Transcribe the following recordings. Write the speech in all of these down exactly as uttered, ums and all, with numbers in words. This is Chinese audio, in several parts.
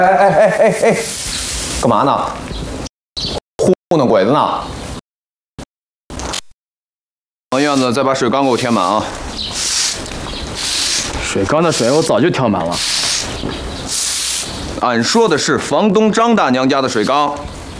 哎哎哎哎哎，干嘛呢？糊弄鬼子呢？王燕子，再把水缸给我填满啊！ 水缸的水我早就调满了。 俺说的是房东张大娘家的水缸。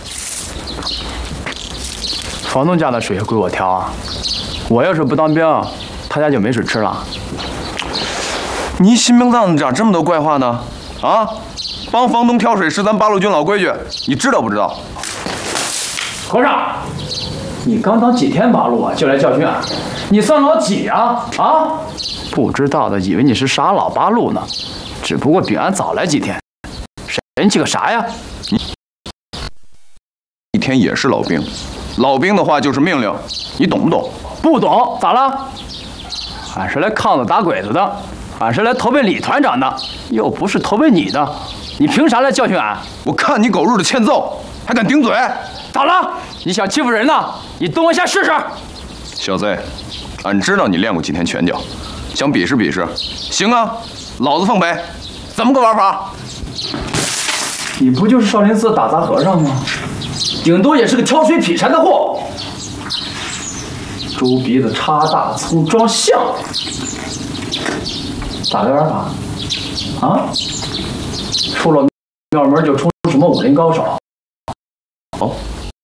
房东家的水也归我调啊！我要是不当兵，他家就没水吃了。 你心明脏子长这么多怪话呢？啊！帮房东挑水是咱八路军老规矩，你知道不知道？ 和尚，你刚当几天八路啊，就来教训俺？你算老几啊？啊！不知道的以为你是傻老八路呢，只不过比俺早来几天。神气个啥呀？ 你一天也是老兵，老兵的话就是命令，你懂不懂？ 不懂，咋了？俺是来抗子打鬼子的，俺是来投奔李团长的，又不是投奔你的，你凭啥来教训俺？ 我看你狗日的欠揍，还敢顶嘴！ 咋了？你想欺负人呢？你动一下试试。 小子，俺知道你练过几天拳脚，想比试比试？行啊，老子奉陪。怎么个玩法？ 你不就是少林寺打杂和尚吗？顶多也是个挑水劈柴的货。猪鼻子插大葱装象，咋个玩法？啊？出了庙门就出什么武林高手？哦。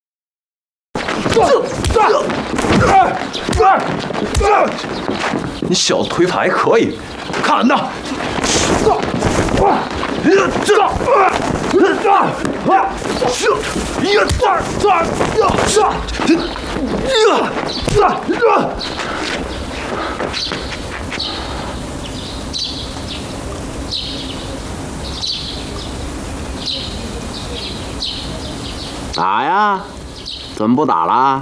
你小子腿法还可以，看的。 打呀？怎么不打了？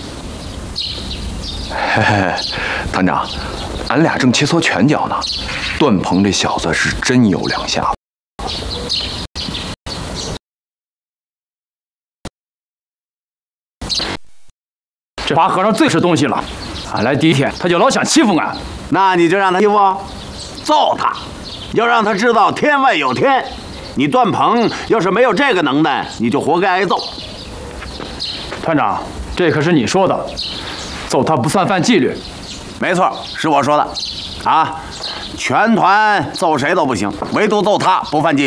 嘿嘿，团长，俺俩正切磋拳脚呢。段鹏这小子是真有两下子。 这花和尚最是东西了，俺来第一天他就老想欺负俺， 那你就让他欺负，揍他，要让他知道天外有天。你段鹏要是没有这个能耐，你就活该挨揍。 团长，这可是你说的，揍他不算犯纪律。 没错，是我说的，啊，全团揍谁都不行，唯独揍他不犯纪律。